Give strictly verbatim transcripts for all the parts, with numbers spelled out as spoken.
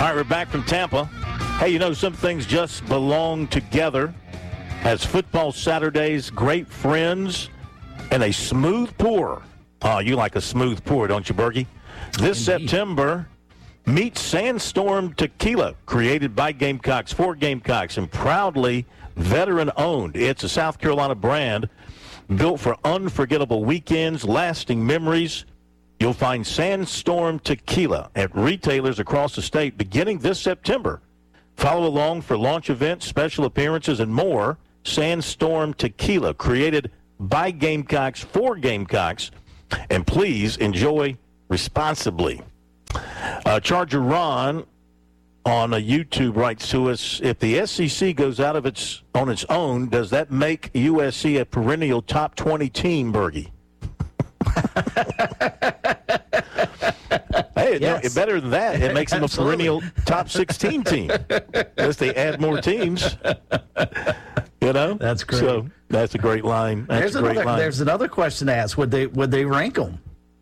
All right, we're back from Tampa. Hey, you know, some things just belong together. As football Saturdays, great friends, and a smooth pour. Oh, you like a smooth pour, don't you, Bergie? This Indeed. September, meet Sandstorm Tequila, created by Gamecocks for Gamecocks, and proudly veteran-owned. It's a South Carolina brand built for unforgettable weekends, lasting memories. You'll find Sandstorm Tequila at retailers across the state beginning this September. Follow along for launch events, special appearances, and more. Sandstorm Tequila, created by Gamecocks for Gamecocks. And please enjoy responsibly. Uh, Charger Ron on a YouTube writes to us, if the S E C goes out of its on its own, does that make U S C a perennial top twenty team, Bergie? Hey, yes. No, better than that. It makes them a perennial top sixteen team. Unless they add more teams. You know? That's great. So that's a great line. That's there's a great another, line. There's another question to ask. Would they would they rank them?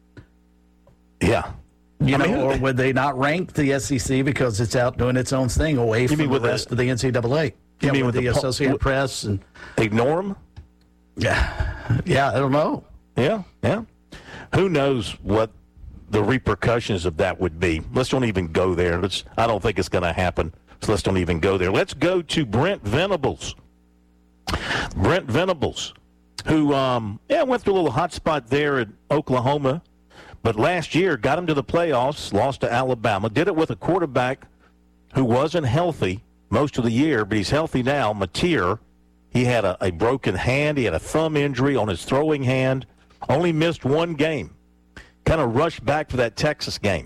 Yeah. You I know, mean, or would they not rank the S E C because it's out doing its own thing away from the rest the, of the N C double A? You yeah, mean with, with the, the Associated po- Press? And ignore them? Yeah. Yeah, I don't know. Yeah, yeah. Who knows what the repercussions of that would be? Let's don't even go there. Let's. I don't think it's going to happen, so let's don't even go there. Let's go to Brent Venables. Brent Venables, who um, yeah went through a little hot spot there in Oklahoma, but last year got him to the playoffs, lost to Alabama, did it with a quarterback who wasn't healthy most of the year, but he's healthy now, Mateer. He had a, a broken hand. He had a thumb injury on his throwing hand, only missed one game. Kind of rushed back for that Texas game,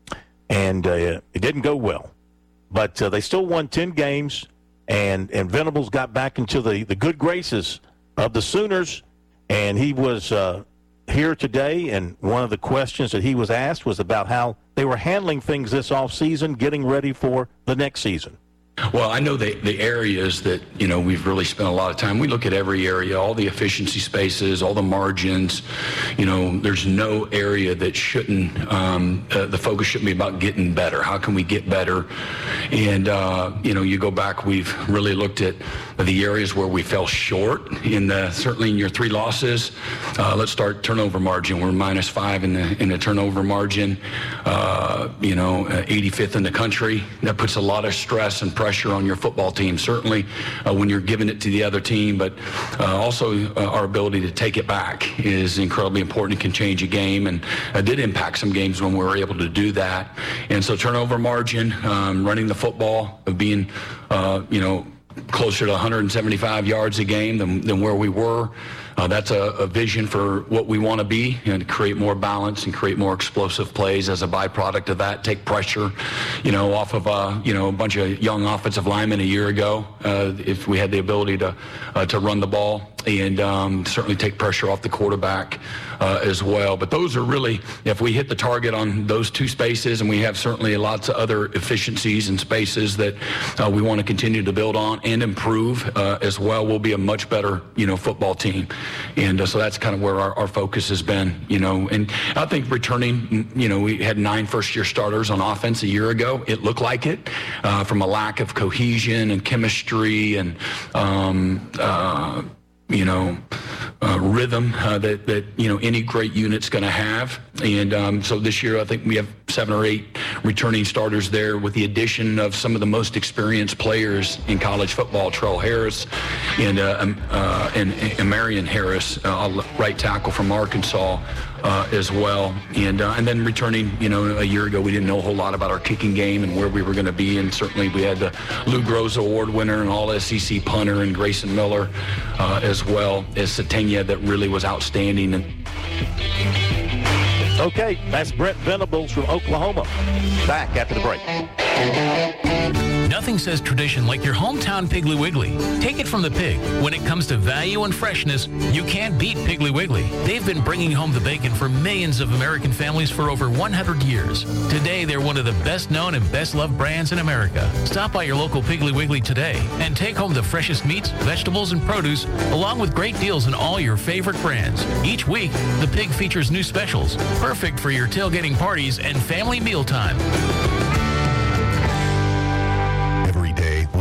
and uh, it didn't go well. But uh, they still won ten games, and, and Venables got back into the, the good graces of the Sooners, and he was uh, here today, and one of the questions that he was asked was about how they were handling things this offseason, getting ready for the next season. Well, I know the, the areas that, you know, we've really spent a lot of time. We look at every area, all the efficiency spaces, all the margins. You know, there's no area that shouldn't, um, uh, the focus shouldn't be about getting better. How can we get better? And, uh, you know, you go back, we've really looked at the areas where we fell short in the, certainly in your three losses. Uh, let's start turnover margin. We're minus five in the, in the turnover margin, uh, you know, uh, eighty-fifth in the country. That puts a lot of stress and pressure on your football team, certainly uh, when you're giving it to the other team, but uh, also uh, our ability to take it back is incredibly important. It can change a game, and uh, did impact some games when we were able to do that. And so turnover margin, um, running the football, of being, uh, you know, closer to one hundred seventy-five yards a game than, than where we were. Uh, that's a, a vision for what we want to be, and create more balance and create more explosive plays as a byproduct of that. Take pressure, you know, off of uh, you know a bunch of young offensive linemen a year ago. Uh, if we had the ability to uh, to run the ball, and um, certainly take pressure off the quarterback uh, as well. But those are really, if we hit the target on those two spaces, and we have certainly lots of other efficiencies and spaces that uh, we want to continue to build on and improve uh, as well, we'll be a much better, you know, football team. And uh, so that's kind of where our, our focus has been, you know. And I think returning, you know, we had nine first-year starters on offense a year ago. It looked like it uh, from a lack of cohesion and chemistry and, um, uh, you know, uh, rhythm uh, that, that, you know, any great unit's going to have. And um, so this year I think we have seven or eight returning starters there, with the addition of some of the most experienced players in college football, Terrell Harris and uh, um, uh, and, and Marion Harris, uh, right tackle from Arkansas uh, as well. And uh, and then returning, you know, a year ago we didn't know a whole lot about our kicking game and where we were going to be, and certainly we had the Lou Groza Award winner and all S E C punter and Grayson Miller uh, as well as Satania, that really was outstanding. And Okay, that's Brent Venables from Oklahoma. Back after the break. Nothing says tradition like your hometown Piggly Wiggly. Take it from the pig. When it comes to value and freshness, you can't beat Piggly Wiggly. They've been bringing home the bacon for millions of American families for over one hundred years. Today, they're one of the best-known and best-loved brands in America. Stop by your local Piggly Wiggly today and take home the freshest meats, vegetables, and produce, along with great deals on all your favorite brands. Each week, the pig features new specials, perfect for your tailgating parties and family mealtime.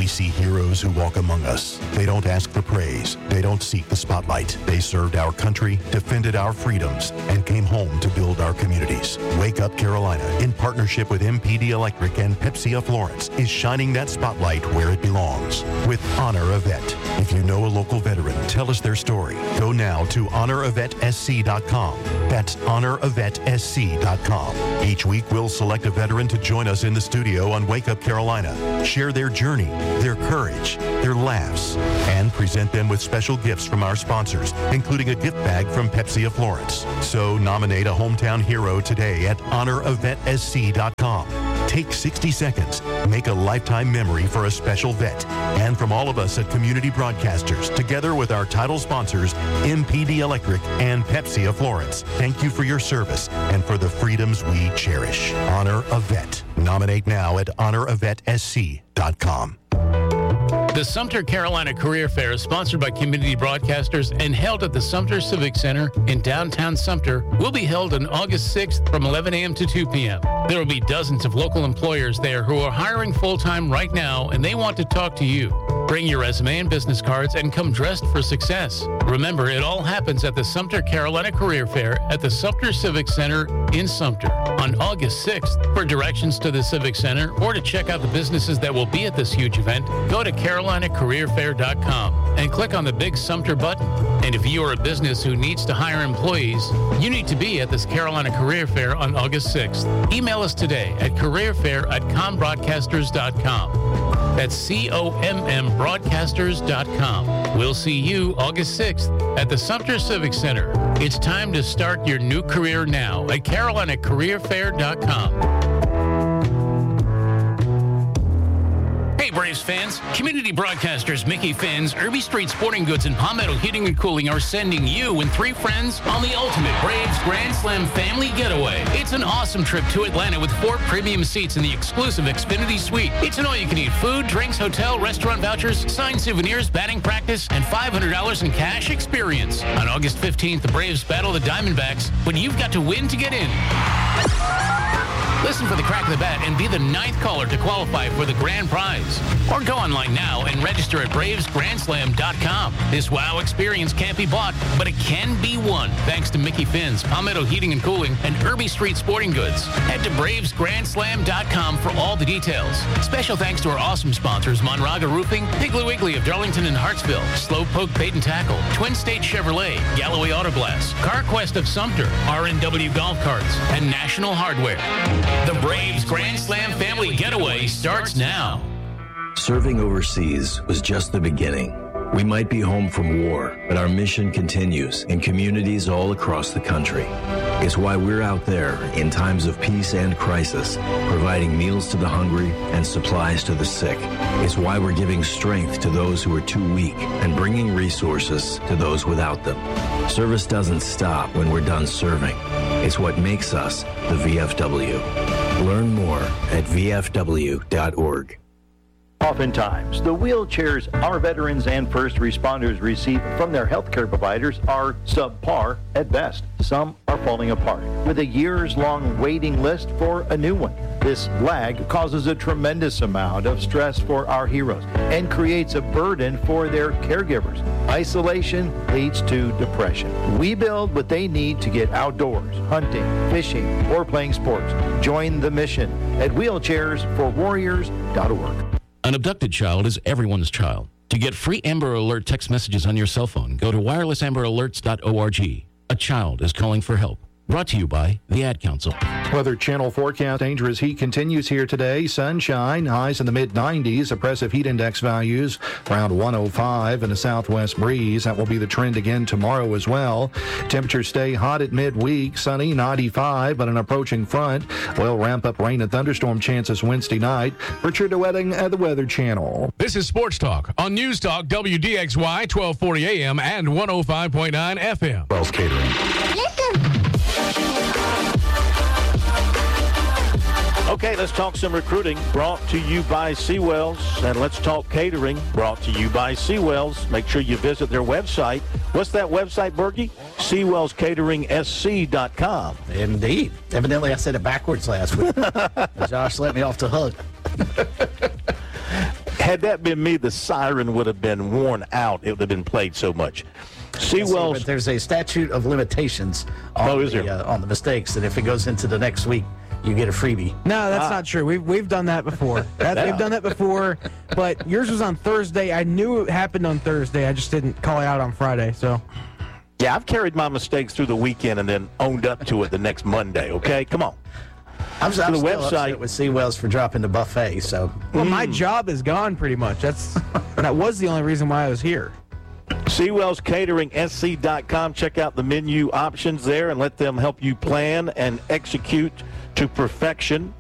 see heroes who walk among us. They don't ask for praise. They don't seek the spotlight. They served our country, defended our freedoms, and came home to build our communities. Wake Up Carolina, in partnership with M P D Electric and Pepsi of Florence, is shining that spotlight where it belongs with Honor a Vet. If you know a local veteran, tell us their story. Go now to honor a vet s c dot com. That's honor a vet s c dot com. Each week, we'll select a veteran to join us in the studio on Wake Up Carolina, share their journey, their courage, their laughs, and present them with special gifts from our sponsors, including a gift bag from Pepsi of Florence. So nominate a hometown hero today at honor a vet s c dot com. Take sixty seconds. Make a lifetime memory for a special vet. And from all of us at Community Broadcasters, together with our title sponsors, M P D Electric and Pepsi of Florence, thank you for your service and for the freedoms we cherish. Honor a Vet. Nominate now at honor a vet s c dot com. The Sumter Carolina Career Fair is sponsored by Community Broadcasters and held at the Sumter Civic Center in downtown Sumter. Will be held on August sixth from eleven a.m. to two p.m. There will be dozens of local employers there who are hiring full-time right now, and they want to talk to you. Bring your resume and business cards and come dressed for success. Remember, it all happens at the Sumter Carolina Career Fair at the Sumter Civic Center in Sumter on August sixth. For directions to the Civic Center or to check out the businesses that will be at this huge event, go to carolina career fair dot com and click on the big Sumter button. And if you are a business who needs to hire employees, you need to be at this Carolina Career Fair on August sixth. Email us today at career fair at com broadcasters dot com. That's C O M M broadcasters dot com. We'll see you August sixth at the Sumter Civic Center. It's time to start your new career now at carolina career fair dot com. Hey, Braves fans. Community Broadcasters Mickey Finn's, Irby Street Sporting Goods, and Palmetto Heating and Cooling are sending you and three friends on the ultimate Braves Grand Slam family getaway. It's an awesome trip to Atlanta with four premium seats in the exclusive Xfinity Suite. It's an all-you-can-eat food, drinks, hotel, restaurant vouchers, signed souvenirs, batting practice, and five hundred dollars in cash experience. On August fifteenth, the Braves battle the Diamondbacks, but you've got to win to get in. Listen for the crack of the bat and be the ninth caller to qualify for the grand prize. Or go online now and register at braves grand slam dot com. This wow experience can't be bought, but it can be won thanks to Mickey Finn's, Palmetto Heating and Cooling, and Irby Street Sporting Goods. Head to braves grand slam dot com for all the details. Special thanks to our awesome sponsors, Monraga Roofing, Piggly Wiggly of Darlington and Hartsville, Slowpoke Bait and Tackle, Twin State Chevrolet, Galloway Auto Glass, CarQuest of Sumter, R and W Golf Carts, and National Hardware. The Braves Grand Slam family getaway starts now. Serving overseas was just the beginning. We might be home from war, but our mission continues in communities all across the country. It's why we're out there in times of peace and crisis, providing meals to the hungry and supplies to the sick. It's why we're giving strength to those who are too weak and bringing resources to those without them. Service doesn't stop when we're done serving. It's what makes us the V F W. Learn more at v f w dot org. Oftentimes, the wheelchairs our veterans and first responders receive from their healthcare providers are subpar at best. Some are falling apart, with a years-long waiting list for a new one. This lag causes a tremendous amount of stress for our heroes and creates a burden for their caregivers. Isolation leads to depression. We build what they need to get outdoors, hunting, fishing, or playing sports. Join the mission at wheelchairs for warriors dot org. An abducted child is everyone's child. To get free Amber Alert text messages on your cell phone, go to wireless amber alerts dot org. A child is calling for help. Brought to you by the Ad Council. Weather Channel forecast. Dangerous heat continues here today. Sunshine, highs in the mid nineties. Oppressive heat index values around one oh five and a southwest breeze. That will be the trend again tomorrow as well. Temperatures stay hot at midweek. Sunny, ninety-five, but an approaching front will ramp up rain and thunderstorm chances Wednesday night. Richard DeWetting at the Weather Channel. This is Sports Talk on News Talk W D X Y twelve forty A M and one oh five point nine F M. Wells Catering. Listen. Okay, let's talk some recruiting, brought to you by Seawells. And let's talk catering, brought to you by Seawells. Make sure you visit their website. What's that website, Bergie? seawells catering s c dot com. Indeed. Evidently, I said it backwards last week. Josh let me off the hook. Had that been me, the siren would have been worn out. It would have been played so much. Seawell's. Yes, but there's a statute of limitations on, oh, is the, there? Uh, on the mistakes, and if it goes into the next week, you get a freebie. No, that's ah. not true. We've we've done that before. That, yeah. We've done that before, but yours was on Thursday. I knew it happened on Thursday. I just didn't call it out on Friday. So. Yeah, I've carried my mistakes through the weekend and then owned up to it the next Monday. Okay, come on. I'm, I'm the still website upset with Seawells for dropping the buffet. So, well, mm. my job is gone pretty much. That's that was the only reason why I was here. Seawells Catering S C dot com. Check out the menu options there and let them help you plan and execute to perfection.